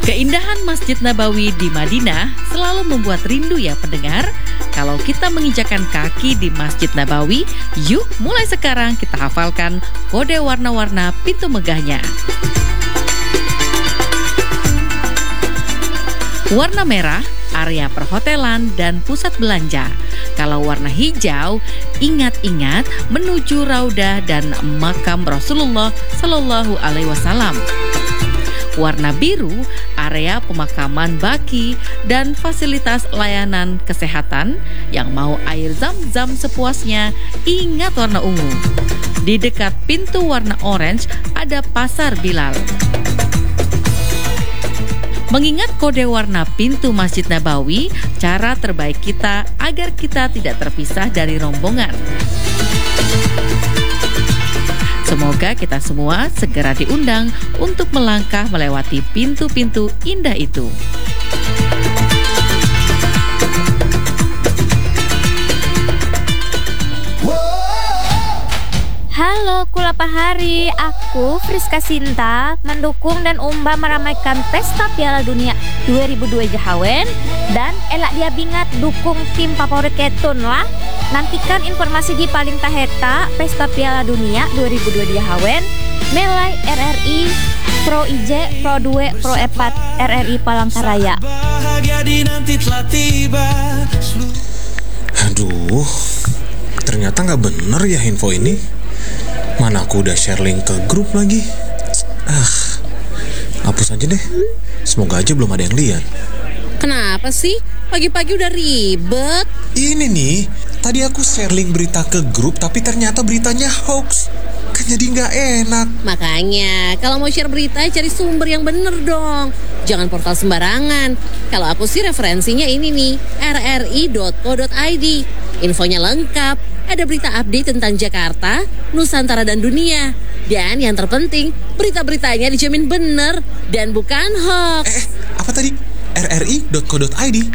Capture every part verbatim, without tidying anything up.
Keindahan Masjid Nabawi di Madinah selalu membuat rindu ya pendengar. Kalau kita menginjakan kaki di Masjid Nabawi, yuk mulai sekarang kita hafalkan kode warna-warna pintu megahnya. Warna merah, area perhotelan dan pusat belanja. Kalau warna hijau, ingat-ingat menuju Raudah dan makam Rasulullah Shallallahu Alaihi Wasallam. Warna biru, area pemakaman baki dan fasilitas layanan kesehatan. Yang mau air zam-zam sepuasnya, ingat warna ungu. Di dekat pintu warna orange ada pasar Bilal. Mengingat kode warna pintu Masjid Nabawi, cara terbaik kita agar kita tidak terpisah dari rombongan. Semoga kita semua segera diundang untuk melangkah melewati pintu-pintu indah itu. Halo Kulapa Hari, aku Friska Sinta mendukung dan umba meramaikan Pesta Piala Dunia dua ribu dua Jahawen dan elak dia bingat dukung tim favorit ketun lah. Nantikan informasi di paling taheta Pesta Piala Dunia dua ribu dua Jahawen Melai R R I Pro I J Pro dua Pro empat R R I Palangkaraya. Aduh, ternyata nggak bener ya info ini. Mana aku udah share link ke grup lagi. Ah, hapus aja deh. Semoga aja belum ada yang lihat. Kenapa sih? Pagi-pagi udah ribet. Ini nih, tadi aku share link berita ke grup, tapi ternyata beritanya hoax. Kan jadi nggak enak. Makanya, kalau mau share berita, cari sumber yang bener dong. Jangan portal sembarangan. Kalau aku sih referensinya ini nih, r r i dot co dot i d. Infonya lengkap. Ada berita update tentang Jakarta, Nusantara dan dunia. Dan yang terpenting, berita-beritanya dijamin bener dan bukan hoax. Eh, apa tadi? r r i dot co dot i d.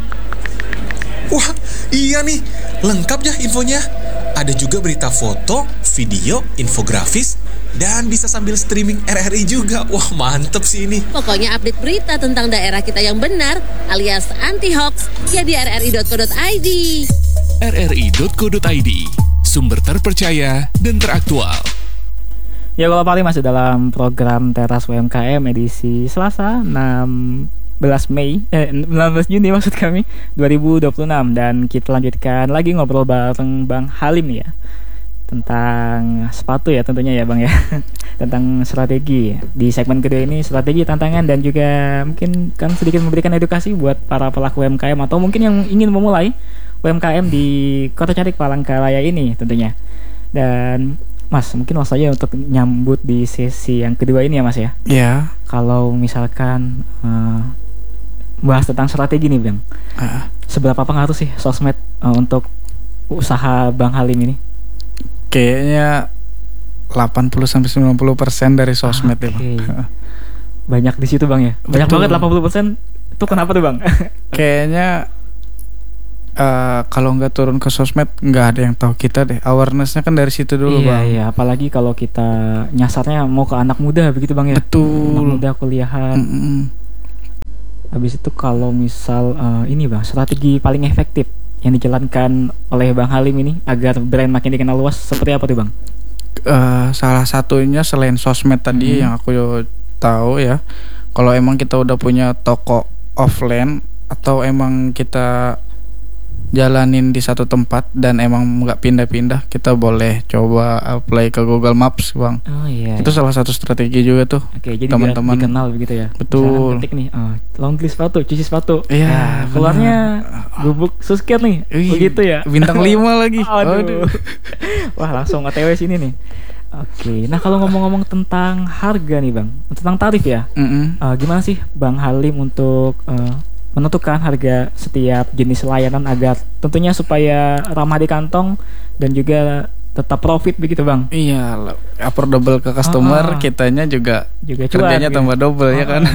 Wah, iya nih, lengkap ya infonya. Ada juga berita foto, video, infografis, dan bisa sambil streaming R R I juga. Wah, mantep sih ini. Pokoknya update berita tentang daerah kita yang benar alias anti-hoax ya di r r i dot co dot i d. r r i dot co dot i d, sumber terpercaya dan teraktual. Ya, kalau paling masih dalam program Teras U M K M edisi Selasa enam belas Mei, eh enam belas Juni maksud kami dua ribu dua puluh enam, dan kita lanjutkan lagi ngobrol bareng Bang Halim ya tentang sepatu ya tentunya ya Bang ya. Tentang strategi. Di segmen kedua ini strategi, tantangan, dan juga mungkin kan sedikit memberikan edukasi buat para pelaku U M K M atau mungkin yang ingin memulai U M K M di Kota Cantik Palangkaraya ini tentunya. Dan Mas, mungkin langsung aja untuk nyambut di sesi yang kedua ini ya Mas ya. Iya. Yeah. Kalau misalkan uh, bahas tentang strategi nih Bang, uh. seberapa pengaruh sih sosmed uh, untuk usaha Bang Halim ini? Kayaknya delapan puluh sampai sembilan puluh persen dari sosmed okay. ya Bang. Banyak di situ Bang ya. Banyak Betul. banget delapan puluh persen. Itu kenapa tuh Bang? Kayaknya Uh, kalau nggak turun ke sosmed nggak ada yang tahu kita deh. Awarenessnya kan dari situ dulu iya, Bang. Iya, apalagi kalau kita nyasarnya mau ke anak muda begitu Bang ya. Betul. Anak muda kuliahan. Mm-mm. Habis itu kalau misal uh, ini Bang, strategi paling efektif yang dijalankan oleh Bang Halim ini agar brand makin dikenal luas seperti apa tuh Bang? Uh, salah satunya selain sosmed tadi hmm. yang aku tahu ya, kalau emang kita udah punya toko offline atau emang kita jalanin di satu tempat dan emang nggak pindah-pindah, kita boleh coba apply ke Google Maps Bang. Oh iya. Itu salah satu strategi juga tuh. Oke, jadi teman-teman dikenal begitu ya. Betul. Ketik nih, oh, laundry sepatu, cuci sepatu. Iya. Nah, keluarnya bubuk susket nih. Wih, begitu ya. Bintang lima lagi. Aduh. Aduh. Wah, langsung O T W sini nih. Oke, nah kalau ngomong-ngomong tentang harga nih Bang, tentang tarif ya. Mm-hmm. Uh, gimana sih Bang Halim untuk uh, menentukan harga setiap jenis layanan agar tentunya supaya ramah di kantong dan juga tetap profit begitu Bang? Iya, affordable ke customer, oh, kitanya juga juga kerjanya tambah double oh, ya kan.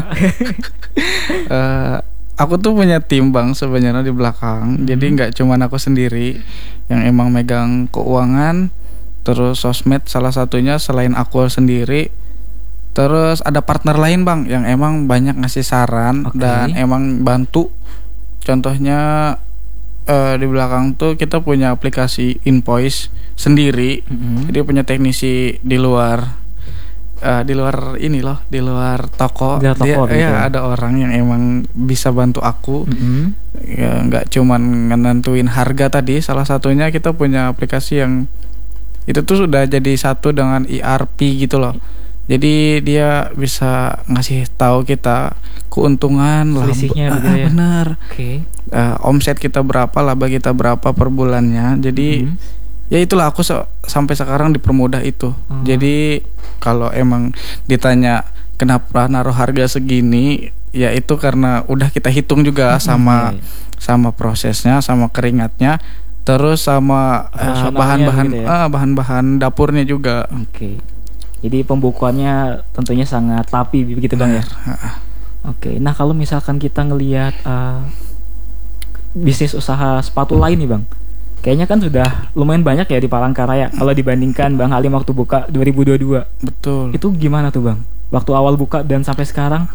uh, aku tuh punya tim Bang sebenarnya di belakang, hmm. jadi nggak cuma aku sendiri yang emang megang keuangan, terus sosmed salah satunya selain aku sendiri. Terus ada partner lain bang yang emang banyak ngasih saran Oke. dan emang bantu. Contohnya eh, di belakang tuh kita punya aplikasi invoice sendiri. Mm-mm. Jadi punya teknisi di luar, eh, di luar ini loh, di luar toko. Di luar toko Dia, gitu. ya ada orang yang emang bisa bantu aku. Mm-mm. Ya nggak cuman nentuin harga tadi. Salah satunya kita punya aplikasi yang itu tuh sudah jadi satu dengan E R P gitu loh. Jadi dia bisa ngasih tahu kita keuntungan lah, Selisihnya ah, gitu ya. bener. Oke. Eh, omset kita berapa, laba kita berapa per bulannya. Jadi Mhm. ya itulah aku se- sampai sekarang dipermudah itu. Oh. Jadi kalau emang ditanya kenapa naruh harga segini, ya itu karena udah kita hitung juga Mhm, sama iya, iya. sama prosesnya, sama keringatnya, terus sama eh, Operasionalnya bahan-bahan gitu ya. eh, bahan-bahan dapurnya juga. Oke. Jadi pembukuannya tentunya sangat rapi begitu bang ya. Oke. Nah kalau misalkan kita ngelihat uh, bisnis usaha sepatu lain nih bang, kayaknya kan sudah lumayan banyak ya di Palangkaraya. Kalau dibandingkan Bang Halim waktu buka dua ribu dua puluh dua, Betul. itu gimana tuh bang? Waktu awal buka dan sampai sekarang?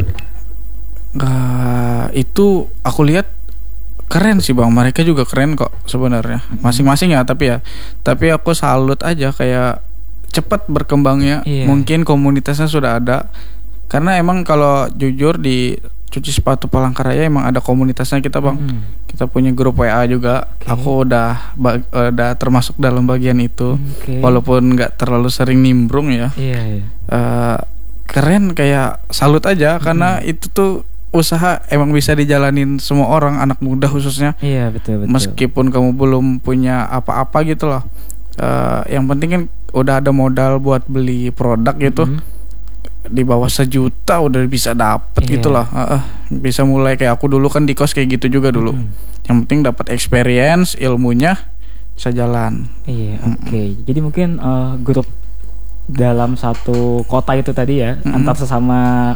Nggak, itu aku lihat keren sih bang, mereka juga keren kok sebenarnya, masing-masing ya. Tapi ya, tapi aku salut aja kayak cepat berkembangnya. Iya. Mungkin komunitasnya sudah ada, karena emang kalau jujur di cuci sepatu Palangkaraya emang ada komunitasnya kita bang. Hmm. Kita punya grup W A juga. Oke. Aku udah bag- udah termasuk dalam bagian itu, Oke. walaupun nggak terlalu sering nimbrung ya. Iya, iya. Eh, keren, kayak salut aja karena itu tuh usaha emang bisa dijalanin semua orang, anak muda khususnya. Iya betul betul. Meskipun kamu belum punya apa-apa gitu loh. Eh, yang penting kan udah ada modal buat beli produk gitu. Mhm. Di bawah sejuta udah bisa dapet Iya. gitu loh. Eh, eh, bisa mulai kayak aku dulu kan di kos kayak gitu juga dulu. Mhm. Yang penting dapat experience, ilmunya bisa jalan. Iya, oke. Jadi mungkin eh, grup dalam satu kota itu tadi ya, Mm-mm. antar sesama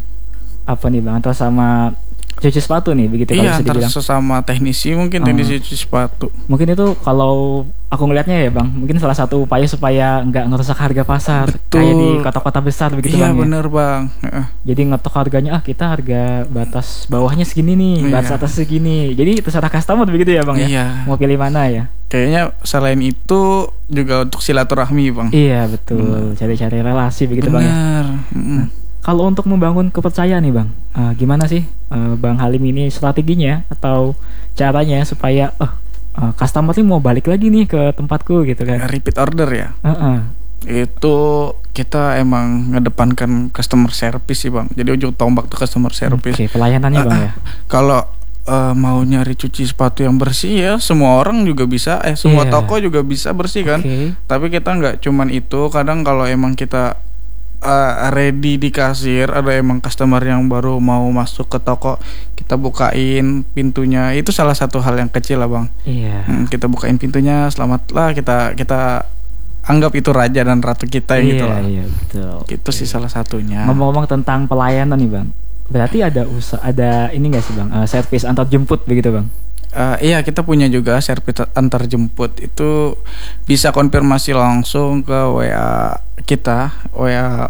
apa nih bang, antar sama cuci sepatu nih, begitu kalau Iya, bisa antar dibilang. sesama teknisi mungkin Oh. teknisi cuci sepatu. Mungkin itu kalau aku ngelihatnya ya bang, mungkin salah satu upaya supaya nggak ngerusak harga pasar Betul. kayak di kota-kota besar begitu Iya bang. ya. bener bang. Heeh. Jadi ngetok harganya, ah kita harga batas bawahnya segini nih, batas Iya. atas segini. Jadi terserah customer begitu ya bang ya. Iya. Mau pilih mana ya? Kayaknya selain itu juga untuk silaturahmi bang. Iya betul, cari-cari relasi begitu bang ya. Bener. Mm-mm. Kalau untuk membangun kepercayaan nih bang, eh, gimana sih eh, Bang Halim ini strateginya atau caranya supaya eh eh, customer nih mau balik lagi nih ke tempatku gitu kan? Repeat order ya. Heeh. Itu kita emang ngedepankan customer service sih bang. Jadi ujung tombak tuh customer service. Oke, pelayanannya bang Ah, ya. Kalau eh, mau nyari cuci sepatu yang bersih ya semua orang juga bisa. Eh semua Iya. toko juga bisa bersih kan. Oke. Tapi kita nggak cuman itu. Kadang kalau emang kita uh, ready di kasir, ada emang customer yang baru mau masuk ke toko, kita bukain pintunya. Itu salah satu hal yang kecil lah bang. Iya. Hmm, kita bukain pintunya, selamatlah, kita kita anggap itu raja dan ratu kita Iya, gitu lah. iya betul. Gitu sih salah satunya. Ngomong-ngomong tentang pelayanan nih bang, berarti ada usaha, ada ini nggak sih bang, eh, servis antar jemput begitu bang? Uh, iya, kita punya juga servis antar jemput. Itu bisa konfirmasi langsung ke W A kita, W A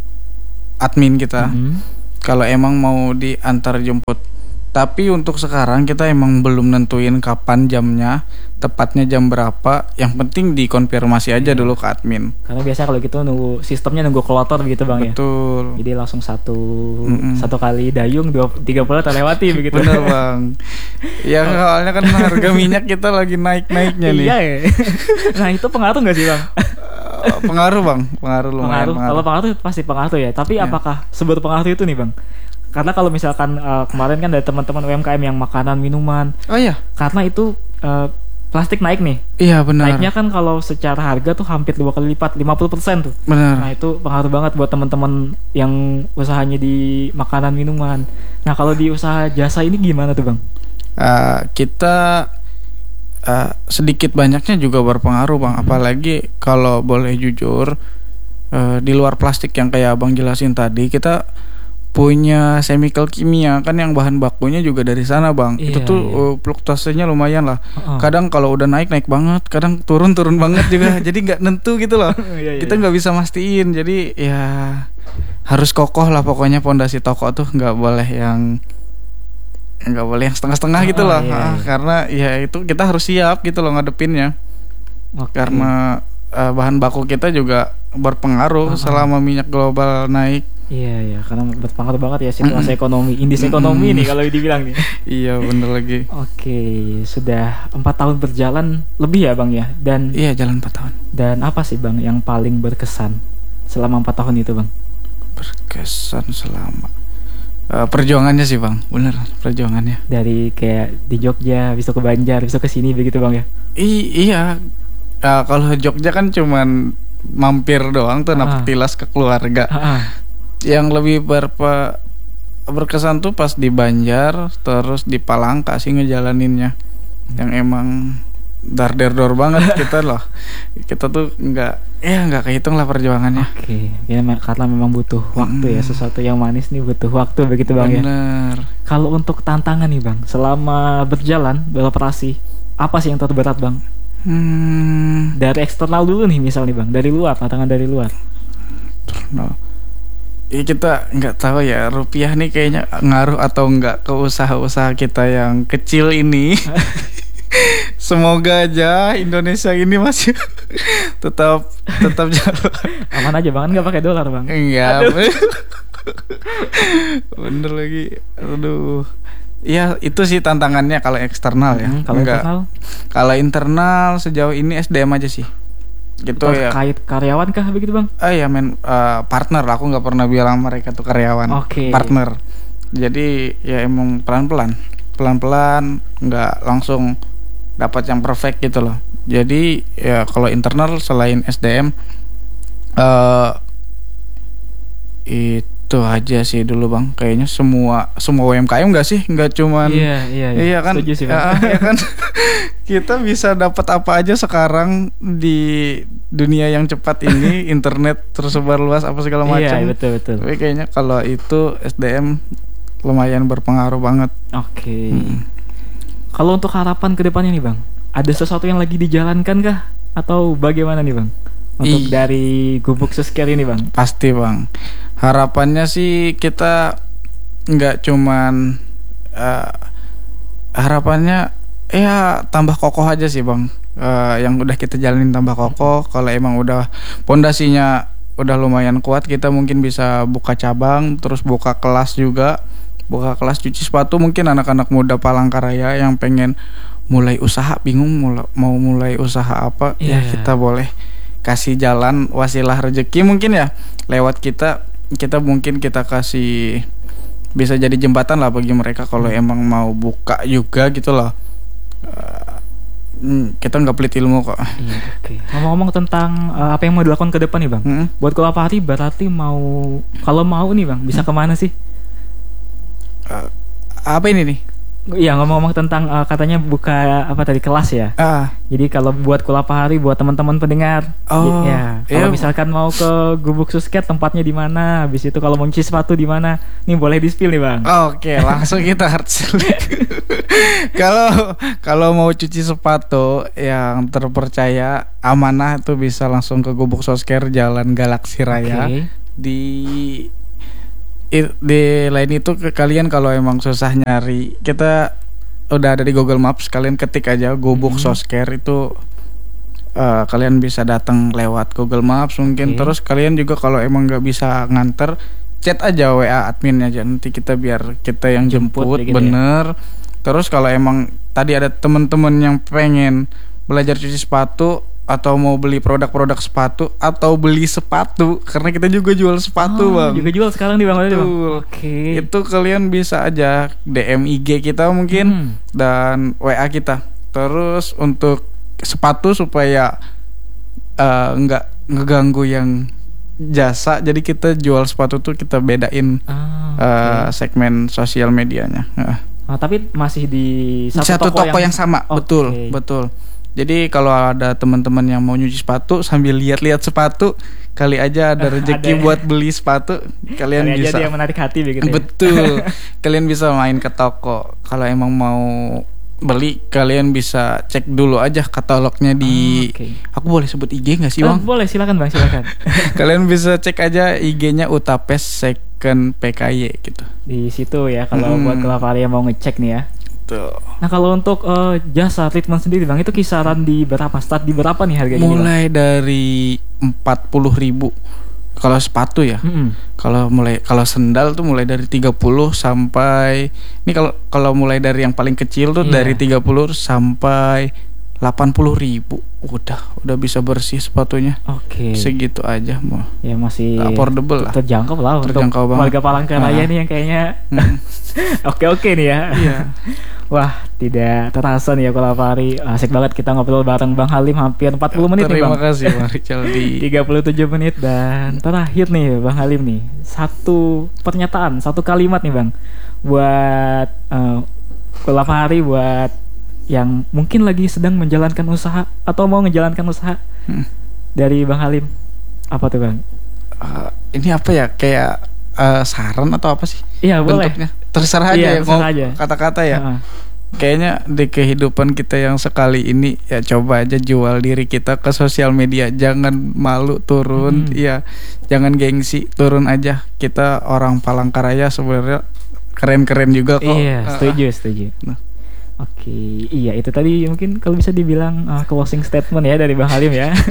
admin kita. Mhm. Kalau emang mau diantar jemput. Tapi untuk sekarang kita emang belum nentuin kapan jamnya, tepatnya jam berapa. Yang penting dikonfirmasi aja dulu ke admin. Karena biasa kalau gitu nunggu sistemnya nunggu kloter begitu bang ya. Betul. Jadi langsung satu Mm-mm. satu kali dayung dua tiga puluh terlewati begitu. Bener bang. Ya soalnya kan harga minyak kita lagi naik-naiknya nih. Iya ya. Nah itu pengaruh nggak sih bang? Uh, pengaruh bang, pengaruh lumayan. Pengaruh. Kalau pengaruh pasti pengaruh ya. Tapi Iya. apakah seberpengaruh itu nih bang? Karena kalau misalkan eh, kemarin kan ada teman-teman U M K M yang makanan minuman, Oh iya, karena itu eh, plastik naik nih. iya benar. Naiknya kan kalau secara harga tuh hampir dua kali lipat, lima puluh persen tuh. Benar. Nah itu pengaruh banget buat teman-teman yang usahanya di makanan minuman. Nah kalau di usaha jasa ini gimana tuh bang? Uh, kita uh, sedikit banyaknya juga berpengaruh bang. Apalagi kalau boleh jujur, uh, di luar plastik yang kayak abang jelasin tadi, kita punya chemical kimia kan yang bahan bakunya juga dari sana bang. Iya, Itu tuh iya. uh, fluktuasinya lumayan lah. Heeh. Kadang kalau udah naik naik banget, kadang turun turun banget juga. Jadi nggak nentu gitu loh. Iya, iya, Kita iya. nggak bisa mastiin. Jadi ya harus kokoh lah pokoknya pondasi toko tuh, nggak boleh yang nggak boleh yang setengah-setengah gitu Oh, loh. iya, Ah, iya. karena ya itu kita harus siap gitu loh ngadepinnya. Oke. Karena eh, bahan baku kita juga berpengaruh Ah, ah. selama minyak global naik. Iya iya, karena berpengaruh banget ya situasi Mm-mm. ekonomi, indis Mm-mm. ekonomi nih kalau dibilang nih. Iya bener lagi. Oke, sudah empat tahun berjalan lebih ya bang ya, dan Iya jalan empat tahun. dan apa sih bang yang paling berkesan selama empat tahun itu bang? Berkesan selama Eh, perjuangannya sih bang, bener perjuangannya. Dari kayak di Jogja, bisa ke Banjar, bisa ke sini begitu bang ya? I- iya, Eh, kalau Jogja kan cuman mampir doang tuh, Ah. napik tilas ke keluarga. Ah, ah. Yang lebih berpe- berkesan tuh pas di Banjar, terus di Palangka sih ngejalaninnya. Yang emang dar der dor banget kita loh. Kita tuh nggak, ya nggak kehitung lah perjuangannya. Oke, ya, me- karena memang butuh waktu ya, Mm. sesuatu yang manis nih butuh waktu begitu bang ya. Bener. Kalau untuk tantangan nih bang, selama berjalan beroperasi, apa sih yang terberat bang? Hmm, Dari eksternal dulu nih misal nih bang, dari luar, tantangan dari luar. no. Ya kita nggak tahu ya, rupiah nih kayaknya ngaruh atau nggak ke usaha-usaha kita yang kecil ini. Semoga aja Indonesia ini masih tetap tetap jalan. Aman aja bang, kan nggak pakai dolar bang. Enggak. Bener lagi. Aduh. Ya itu sih tantangannya kalau eksternal ya. Hmm, kalau Enggak. internal, Kalau internal sejauh ini S D M aja sih. Gitu ya. terkait karyawan kah begitu bang? Ah ya men, eh, partner. Aku nggak pernah bilang mereka tuh karyawan. Oke. Partner. Jadi ya emang pelan-pelan, pelan-pelan, nggak langsung dapat yang perfect gitu loh. Jadi ya kalau internal selain S D M, eh itu aja sih dulu bang. Kayaknya semua semua U M K M nggak sih? Nggak cuman. Iya iya Iya kan, Setuju sih bang. Ya, ya kan. Kita bisa dapat apa aja sekarang di dunia yang cepat ini, internet tersebar luas apa segala macam. Iya betul betul. Tapi kayaknya kalau itu S D M lumayan berpengaruh banget. Oke. Hmm. Kalau untuk harapan ke depannya nih bang, ada sesuatu yang lagi dijalankan kah? Atau bagaimana nih bang? Untuk Ih. dari Gubuk Suskeri ini bang. Pasti bang. Harapannya sih kita nggak cuman eh, harapannya ya tambah kokoh aja sih bang. Eh, yang udah kita jalanin tambah kokoh. Kalau emang udah pondasinya udah lumayan kuat, kita mungkin bisa buka cabang, terus buka kelas juga. Buka kelas cuci sepatu, mungkin anak-anak muda Palangkaraya yang pengen mulai usaha, bingung mula, mau mulai usaha apa, ya Iya. kita boleh kasih jalan wasilah rezeki mungkin ya lewat kita. Kita mungkin kita kasih bisa jadi jembatan lah bagi mereka kalau emang mau buka juga gitu loh. Eh, hmm, kita nggak pelit ilmu kok. Iya oke. Ngomong-ngomong tentang uh, apa yang mau dilakukan ke depan nih bang. Hmm? Buat Kulapari berarti mau, kalau mau nih bang, bisa kemana sih? Eh, apa ini nih? Iya ngomong-ngomong tentang uh, katanya buka apa tadi kelas ya. Ah, Jadi kalau buat Kulapari, buat teman-teman pendengar, Oh, ya kalau iya. misalkan mau ke Gubuk Susket tempatnya di mana, habis itu kalau mau cuci sepatu di mana, nih boleh di spill nih bang. oke, langsung kita harus Kalau kalau mau cuci sepatu yang terpercaya, amanah tuh bisa langsung ke Gubuk Sosker Jalan Galaksi Raya. Oke. Di i- di lain itu ke kalian kalau emang susah nyari, kita udah ada di Google Maps, kalian ketik aja Gubuk Mhm. Sosker itu. eh, kalian bisa datang lewat Google Maps mungkin. Oke. Terus kalian juga kalau emang nggak bisa nganter, chat aja W A admin aja, nanti kita biar kita yang Jemput jemput, begitu ya? bener. Terus kalau emang tadi ada temen-temen yang pengen belajar cuci sepatu atau mau beli produk-produk sepatu atau beli sepatu, karena kita juga jual sepatu Oh, bang. juga jual sekarang di bang. Berarti, Bang? Betul. Oke. Itu kalian bisa aja D M I G kita mungkin Hmm. dan W A kita. Terus untuk sepatu supaya eh, nggak ngeganggu yang jasa, jadi kita jual sepatu tuh kita bedain Ah, eh, oke. segmen sosial medianya. Nah, Ah, tapi masih di satu, satu, toko, yang, sama. Oke. Betul, betul. Jadi kalau ada teman-teman yang mau nyuci sepatu sambil lihat-lihat sepatu, kali aja ada rezeki Ada. buat beli sepatu, kalian Kali aja bisa. dia yang menarik hati begitu ya. Betul. Kalian bisa main ke toko. Kalau emang mau beli, kalian bisa cek dulu aja katalognya di. Ah, okay. Aku boleh sebut I G nggak sih, Bang? Oh, boleh, silakan Bang, silakan. Kalian bisa cek aja I G-nya Utapes Second P K Y gitu. Di situ ya kalau Hmm. buat Kelapari yang mau ngecek nih ya. Tuh. Nah kalau untuk eh, jasa treatment sendiri Bang, itu kisaran di berapa? Start di berapa nih harganya? Mulai dari empat puluh ribu kalau sepatu ya. Mm-mm. Kalau mulai kalau sendal tuh mulai dari tiga puluh sampai ini kalau kalau mulai dari yang paling kecil tuh Iya. dari tiga puluh sampai delapan puluh ribu. Udah udah bisa bersih sepatunya. Oke. Segitu aja mau. Ya masih Affordable lah. terjangkau lah Terjangkau untuk banget. warga Palangkaraya Ah. nih yang kayaknya Hmm. oke-oke nih ya. Iya. Wah, tidak terasa nih ya Kelapari. Asik banget kita ngobrol bareng Bang Halim hampir empat puluh menit nih Terima Bang. kasih Bang Rizaldi. tiga puluh tujuh menit dan terakhir nih Bang Halim nih. Satu pernyataan, satu kalimat nih Bang. Buat uh, Kelapari, buat yang mungkin lagi sedang menjalankan usaha atau mau menjalankan usaha Hmm. dari Bang Halim. Apa tuh Bang? Uh, ini apa ya, kayak uh, saran atau apa sih Iya boleh. bentuknya? Terserah aja Iya, ya, terserah mau aja. kata-kata ya. Heeh. Kayaknya di kehidupan kita yang sekali ini ya coba aja jual diri kita ke sosial media. Jangan malu turun, Hmm. ya jangan gengsi, turun aja. Kita orang Palangkaraya sebenarnya keren-keren juga kok. Iya, Uh, setuju, setuju. Nah. Oke, iya itu tadi mungkin kalau bisa dibilang uh, closing statement ya dari Bang Halim ya.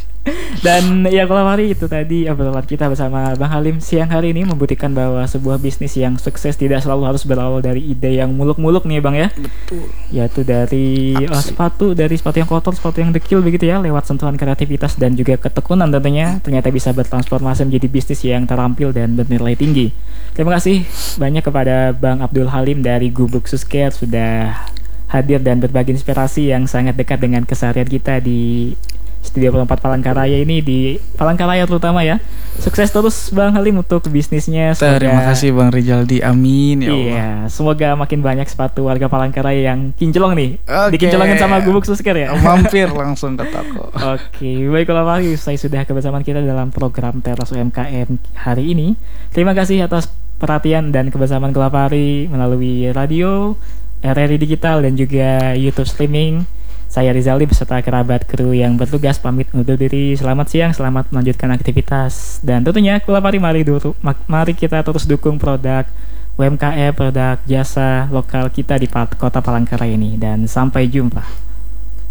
Dan ya kalau hari itu tadi obrolan kita bersama Bang Halim siang hari ini membuktikan bahwa sebuah bisnis yang sukses tidak selalu harus berawal dari ide yang muluk-muluk nih Bang ya. Betul. Yaitu dari uh, sepatu, dari sepatu yang kotor, sepatu yang dekil begitu ya, lewat sentuhan kreativitas dan juga ketekunan tentunya ternyata bisa bertransformasi menjadi bisnis yang terampil dan bernilai tinggi. Terima kasih banyak kepada Bang Abdul Halim dari Gubuk Susker sudah hadir dan berbagi inspirasi yang sangat dekat dengan keseharian kita di Studio empat Palangkaraya ini, di Palangkaraya terutama ya. Sukses terus Bang Halim untuk bisnisnya. Semoga, Terima kasih Bang Rizaldi. Amin ya Allah. Iya, semoga makin banyak sepatu warga Palangkaraya yang kinclong nih. Oke. Dikinclongin sama Gubuk Susker ya. Mampir langsung ke toko. Oke, baik kalau Pak, saya sudah kebersamaan kita dalam program Teras U M K M hari ini. Terima kasih atas perhatian dan kebersamaan Kelapari melalui radio, R R I Digital dan juga YouTube streaming. Saya Rizaldi beserta kerabat kru yang bertugas pamit undur diri. Selamat siang, selamat melanjutkan aktivitas. Dan tentunya Kelapari mari dulu, mari kita terus dukung produk U M K M, produk jasa lokal kita di Kota Palangkaraya ini. Dan sampai jumpa.